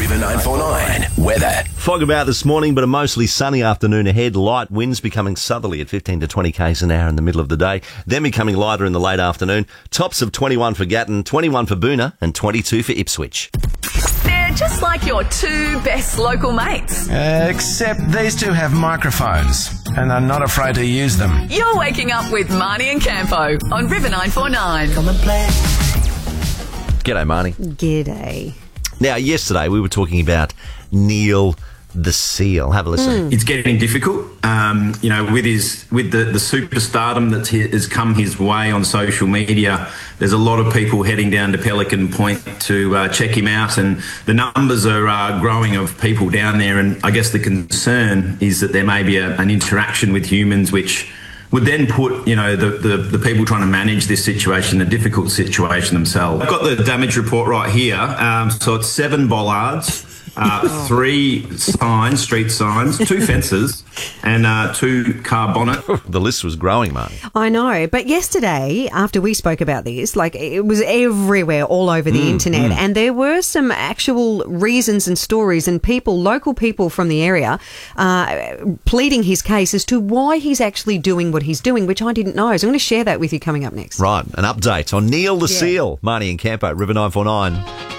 River 949 weather. Fog about this morning, but a mostly sunny afternoon ahead. Light winds becoming southerly at 15 to 20 k's an hour in the middle of the day, then becoming lighter in the late afternoon. Tops of 21 for Gatton, 21 for Boonah, and 22 for Ipswich. They're just like your two best local mates. Except these two have microphones and are not afraid to use them. You're waking up with Marnie and Campo on River 949. Come and play. G'day, Marnie. G'day. Now, yesterday we were talking about Neil the Seal. Have a listen. It's getting difficult, with the superstardom that has come his way on social media. There's a lot of people heading down to Pelican Point to check him out, and the numbers are growing of people down there. And I guess the concern is that there may be an interaction with humans, which would then put, the people trying to manage this situation in a difficult situation themselves. I've got the damage report right here. So it's 7 bollards, 3 signs, street signs, 2 fences, and 2 car bonnet. The list was growing, Marnie. I know, but yesterday, after we spoke about this, it was everywhere, all over the internet, and there were some actual reasons and stories and local people from the area, pleading his case as to why he's actually doing what he's doing, which I didn't know. So I'm going to share that with you coming up next. Right, an update on Neil the Seal. Marnie and Campo, River 949.